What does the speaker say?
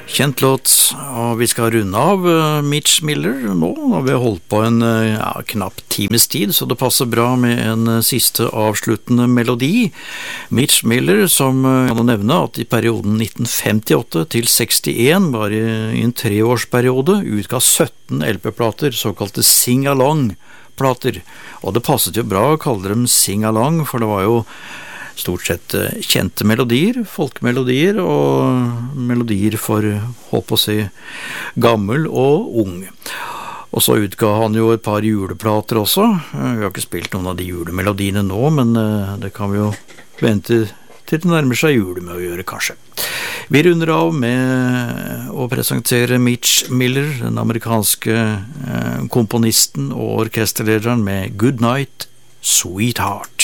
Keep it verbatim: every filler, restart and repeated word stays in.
Kjent låt, og vi skal runde av Mitch Miller nå, og vi har holdt på en ja, knapp times tid, så det passer bra med en siste avsluttende melodi. Mitch Miller, som kan nevne at i perioden nitten femtiåtte til sekstien, var i en treårsperiode, utga sytten L P-plater, såkalte sing-along-plater, og det passet jo bra å kalle dem sing-along, for det var jo stort sett kjente melodier, folkemelodier og melodier for, holdt på å si, gammel og ung. Og så utga han jo et par juleplater også. Vi har ikke spilt noen av de julemelodiene nå, men det kan vi jo vente til det nærmer seg jule med å gjøre, kanskje. Vi runder av med å presentere Mitch Miller, den amerikanske komponisten og orkesterlederen med Good Night, Sweetheart.